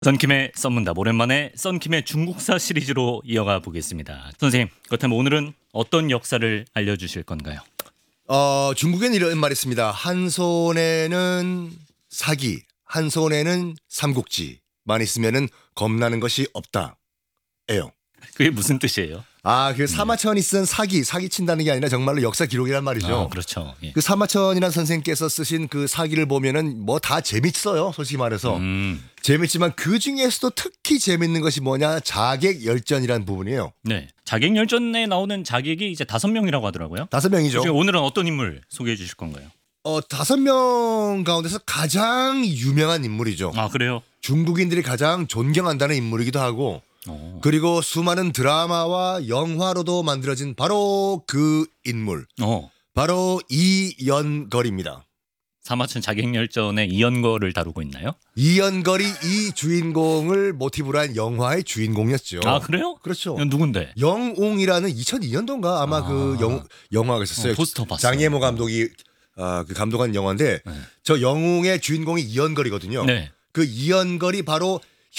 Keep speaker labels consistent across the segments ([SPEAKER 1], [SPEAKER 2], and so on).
[SPEAKER 1] 썬킴의 썬문답, 오랜만에 썬킴의 중국사 시리즈로 이어가 보겠습니다. 선생님, 그렇다면 오늘은 어떤 역사를 알려주실 건가요?
[SPEAKER 2] 중국에는 이런 말이 있습니다. 한 손에는 사기, 한 손에는 삼국지만 있으면은 겁나는 것이 없다. 에요.
[SPEAKER 1] 그게 무슨 뜻이에요?
[SPEAKER 2] 그 사마천이 쓴 사기 친다는 게 아니라 정말로 역사 기록이란 말이죠.
[SPEAKER 1] 그렇죠. 예.
[SPEAKER 2] 그 사마천이라는 선생님께서 쓰신 그 사기를 보면은 뭐 다 재밌어요. 솔직히 말해서. 재밌지만 그 중에서도 특히 재밌는 것이 뭐냐? 자객열전이라는 부분이에요.
[SPEAKER 1] 네. 자객열전에 나오는 자객이 이제 5명이라고 하더라고요.
[SPEAKER 2] 5명이죠.
[SPEAKER 1] 오늘은 어떤 인물 소개해 주실 건가요?
[SPEAKER 2] 5명 가운데서 가장 유명한 인물이죠.
[SPEAKER 1] 아, 그래요?
[SPEAKER 2] 중국인들이 가장 존경한다는 인물이기도 하고 그리고 수많은 드라마와 영화로도 만들어진 바로 그 인물. 바로 이연걸입니다.
[SPEAKER 1] 사마천 자객열전의 이연걸을 다루고 있나요?
[SPEAKER 2] 이연걸이 이 주인공을 모티브로 한 영화의 주인공이었죠.
[SPEAKER 1] 아, 그래요?
[SPEAKER 2] 그렇죠.
[SPEAKER 1] 누군데?
[SPEAKER 2] 영웅이라는 2002년도인가 아마 그 영화가 있었어요.
[SPEAKER 1] 포스터 봤어요.
[SPEAKER 2] 장혜모 감독이 그 감독한 영화인데 저 영웅의 주인공이 이연걸이거든요.
[SPEAKER 1] 네.
[SPEAKER 2] 그 이연걸이 바로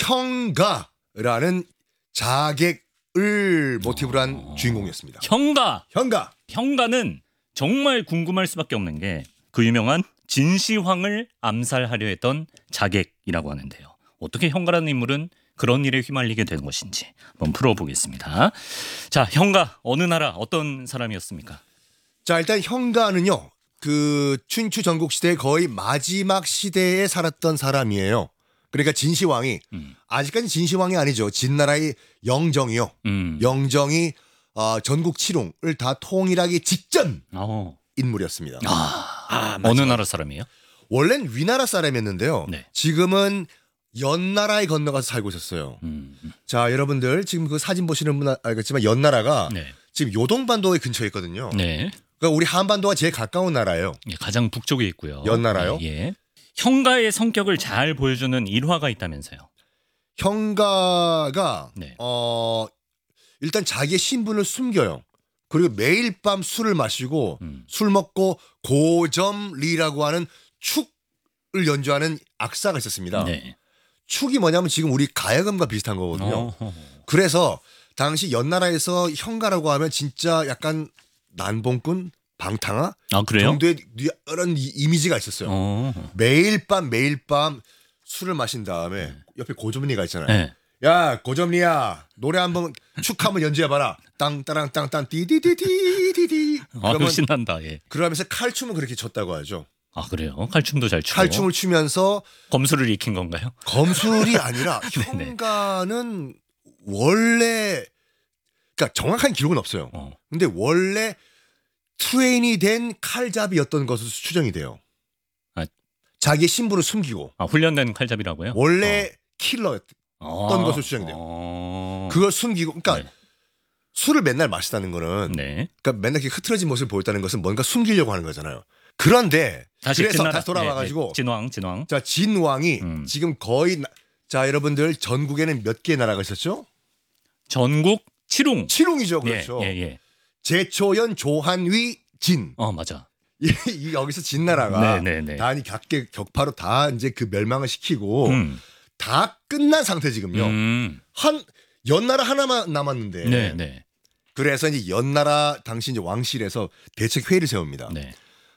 [SPEAKER 2] 형가라는 자객을 모티브로 한 주인공이었습니다.
[SPEAKER 1] 형가.
[SPEAKER 2] 형가.
[SPEAKER 1] 형가는 정말 궁금할 수밖에 없는 게 그 유명한 진시황을 암살하려 했던 자객이라고 하는데요. 어떻게 형가라는 인물은 그런 일에 휘말리게 된 것인지 한번 풀어보겠습니다. 자, 형가 어느 나라 어떤 사람이었습니까?
[SPEAKER 2] 자, 일단 형가는요. 그 춘추 전국시대 거의 마지막 시대에 살았던 사람이에요. 그러니까 진시황이 아직까지 진시황이 아니죠. 진나라의 영정이요. 영정이 전국 칠홍을 다 통일하기 직전 인물이었습니다.
[SPEAKER 1] 어느 나라 사람이에요?
[SPEAKER 2] 원래는 위나라 사람이었는데요.
[SPEAKER 1] 네.
[SPEAKER 2] 지금은 연나라에 건너가서 살고 있었어요. 자, 여러분들 지금 그 사진 보시는 분 알겠지만 연나라가 지금 요동반도의 근처에 있거든요.
[SPEAKER 1] 네.
[SPEAKER 2] 그러니까 우리 한반도와 제일 가까운 나라예요.
[SPEAKER 1] 가장 북쪽에 있고요.
[SPEAKER 2] 연나라요?
[SPEAKER 1] 예. 형가의 성격을 잘 보여주는 일화가 있다면서요.
[SPEAKER 2] 형가가 일단 자기의 신분을 숨겨요. 그리고 매일 밤 술을 마시고 술 먹고 고점리라고 하는 축을 연주하는 악사가 있었습니다.
[SPEAKER 1] 네.
[SPEAKER 2] 축이 뭐냐면 지금 우리 가야금과 비슷한 거거든요. 그래서 당시 연나라에서 형가라고 하면 진짜 약간 난봉꾼, 방탕아
[SPEAKER 1] 그래요?
[SPEAKER 2] 정도의 이런 이미지가 있었어요. 매일 밤 술을 마신 다음에 옆에 고점리가 있잖아요.
[SPEAKER 1] 네.
[SPEAKER 2] 야, 고점리야, 노래 한번 축 한번 연주해봐라. 땅따랑 땅땅 띠디디디디디.
[SPEAKER 1] 그러면 신난다. 예.
[SPEAKER 2] 그러면서 칼춤을 그렇게 췄다고 하죠.
[SPEAKER 1] 아, 그래요? 칼춤도 잘 추고.
[SPEAKER 2] 칼춤을 추면서
[SPEAKER 1] 검술을 익힌 건가요?
[SPEAKER 2] 검술이 아니라 형가는 원래 그러니까 정확한 기록은 없어요. 근데 원래 트레인이 된 칼잡이였던 것으로 추정이 돼요. 자기의 신분을 숨기고.
[SPEAKER 1] 훈련된 칼잡이라고요?
[SPEAKER 2] 원래 킬러였던 것으로 추정이 돼요. 그걸 숨기고, 그러니까 술을 맨날 마시다는 거는, 그러니까 맨날 이렇게 흐트러진 모습을 보였다는 것은 뭔가 숨기려고 하는 거잖아요. 그런데 그래서 다시 돌아와가지고
[SPEAKER 1] 진왕.
[SPEAKER 2] 자, 진왕이 지금 거의 자, 여러분들 전국에는 몇 개의 나라가 있었죠?
[SPEAKER 1] 전국
[SPEAKER 2] 칠홍이죠, 그렇죠. 제초연, 조한위, 진.
[SPEAKER 1] 맞아.
[SPEAKER 2] 여기서 진나라가
[SPEAKER 1] 네네네.
[SPEAKER 2] 각계 격파로 다 이제 그 멸망을 시키고 다 끝난 상태 지금요. 한 연나라 하나만 남았는데.
[SPEAKER 1] 네네.
[SPEAKER 2] 그래서 이제 연나라 당시 이제 왕실에서 대책 회의를 세웁니다.
[SPEAKER 1] 네.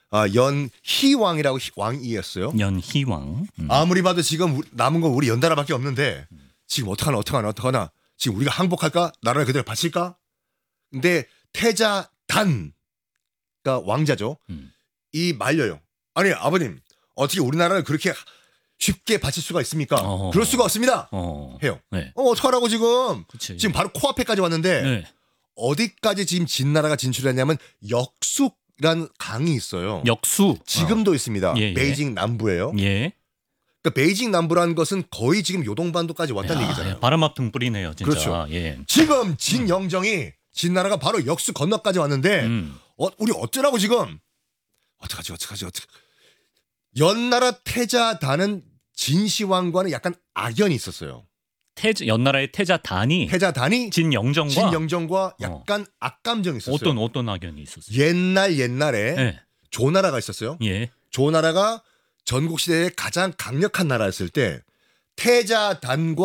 [SPEAKER 2] 연희왕이라고 왕이었어요.
[SPEAKER 1] 연희왕.
[SPEAKER 2] 아무리 봐도 지금 남은 건 우리 연나라밖에 없는데 지금 어떡하나. 지금 우리가 항복할까? 나라를 그대로 바칠까? 근데 태자 단, 그러니까 왕자죠. 이 말려요. 아니, 아버님, 어떻게 우리나라를 그렇게 쉽게 바칠 수가 있습니까? 그럴 수가 없습니다. 해요.
[SPEAKER 1] 네.
[SPEAKER 2] 어떡하라고 지금.
[SPEAKER 1] 그치.
[SPEAKER 2] 지금 바로 코앞에까지 왔는데 어디까지 지금 진나라가 진출했냐면 역수라는 강이 있어요.
[SPEAKER 1] 역수.
[SPEAKER 2] 지금도 있습니다.
[SPEAKER 1] 예.
[SPEAKER 2] 베이징 남부예요.
[SPEAKER 1] 예.
[SPEAKER 2] 그러니까 베이징 남부라는 것은 거의 지금 요동반도까지 왔다는 얘기잖아요.
[SPEAKER 1] 바람 앞등 뿌리네요, 진짜.
[SPEAKER 2] 그렇죠.
[SPEAKER 1] 예.
[SPEAKER 2] 지금 진영정이 진나라가 바로 역수 건너까지 왔는데 우리 어쩌라고 지금. 어떡하지. 연나라 태자단은 진시황과는 약간 악연이 있었어요.
[SPEAKER 1] 연나라의 태자단이 진영정과
[SPEAKER 2] 약간 악감정이 있었어요.
[SPEAKER 1] 어떤 악연이 있었어요?
[SPEAKER 2] 옛날에 조나라가 있었어요.
[SPEAKER 1] 예.
[SPEAKER 2] 조나라가 전국 시대의 가장 강력한 나라였을 때 태자단과